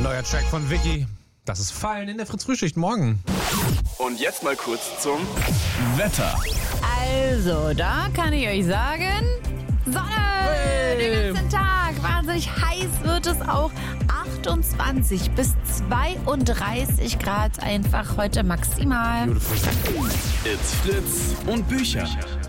Neuer Track von Vicky. Das ist Fallen in der Fritz-Frühschicht morgen. Und jetzt mal kurz zum Wetter. Also, da kann ich euch sagen, Sonne den ganzen Tag. Wahnsinnig heiß wird es auch. 28 bis 32 Grad einfach heute maximal. It's Fritz Und Bücher.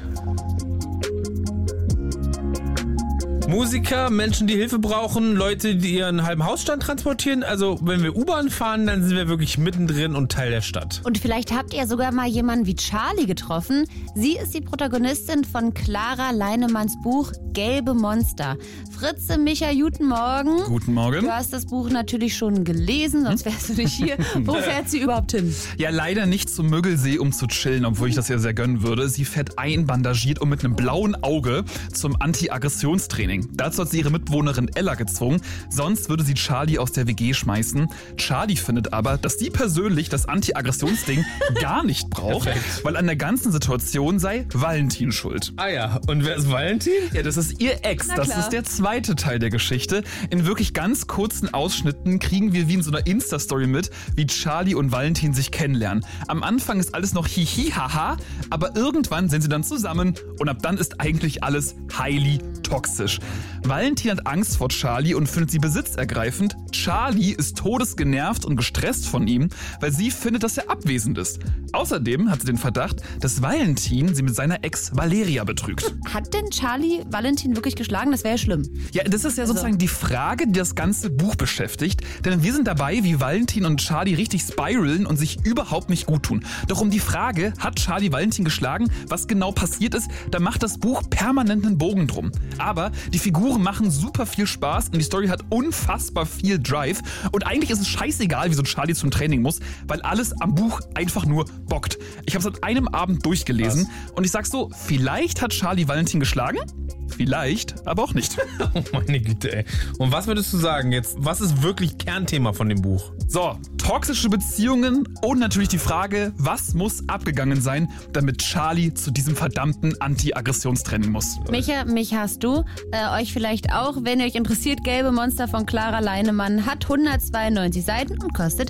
Musiker, Menschen, die Hilfe brauchen, Leute, die ihren halben Hausstand transportieren. Also, wenn wir U-Bahn fahren, dann sind wir wirklich mittendrin und Teil der Stadt. Und vielleicht habt ihr sogar mal jemanden wie Charlie getroffen. Sie ist die Protagonistin von Clara Leinemanns Buch Gelbe Monster. Fritze, Micha, guten Morgen. Guten Morgen. Du hast das Buch natürlich schon gelesen, sonst wärst du nicht hier. Wo fährt sie überhaupt hin? Ja, leider nicht zum Müggelsee, um zu chillen, obwohl ich das ja sehr gönnen würde. Sie fährt einbandagiert und mit einem blauen Auge zum Anti-Aggressionstraining. Dazu hat sie ihre Mitbewohnerin Ella gezwungen, sonst würde sie Charlie aus der WG schmeißen. Charlie findet aber, dass sie persönlich das Anti-Aggressionsding gar nicht braucht, weil an der ganzen Situation sei Valentin schuld. Ah ja, und wer ist Valentin? Ja, das ist ihr Ex. Na Das klar. ist der zweite Teil der Geschichte. In wirklich ganz kurzen Ausschnitten kriegen wir wie in so einer Insta-Story mit, wie Charlie und Valentin sich kennenlernen. Am Anfang ist alles noch hihi, haha, aber irgendwann sind sie dann zusammen und ab dann ist eigentlich alles highly toxisch. Valentin hat Angst vor Charlie und findet sie besitzergreifend. Charlie ist todesgenervt und gestresst von ihm, weil sie findet, dass er abwesend ist. Außerdem hat sie den Verdacht, dass Valentin sie mit seiner Ex Valeria betrügt. Hat denn Charlie Valentin wirklich geschlagen? Das wäre ja schlimm. Ja, das ist ja sozusagen die Frage, die das ganze Buch beschäftigt. Denn wir sind dabei, wie Valentin und Charlie richtig spiralen und sich überhaupt nicht gut tun. Doch um die Frage, hat Charlie Valentin geschlagen, was genau passiert ist, da macht das Buch permanent einen Bogen drum. Aber die Figuren machen super viel Spaß und die Story hat unfassbar viel Drive. Und eigentlich ist es scheißegal, wieso Charlie zum Training muss, weil alles am Buch einfach nur bockt. Ich habe es an einem Abend durchgelesen und ich sag so, vielleicht hat Charlie Valentin geschlagen, vielleicht, aber auch nicht. Oh meine Güte, ey. Und was würdest du sagen jetzt? Was ist wirklich Kernthema von dem Buch? So, toxische Beziehungen und natürlich die Frage, was muss abgegangen sein, damit Charlie zu diesem verdammten Anti-Aggressionstraining muss. Micha, mich hast du. Euch vielleicht auch, wenn ihr euch interessiert. Gelbe Monster von Clara Leinemann hat 192 Seiten und kostet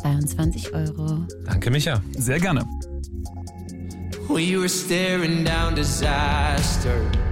22 €. Danke, Micha. Sehr gerne. We were staring down disaster.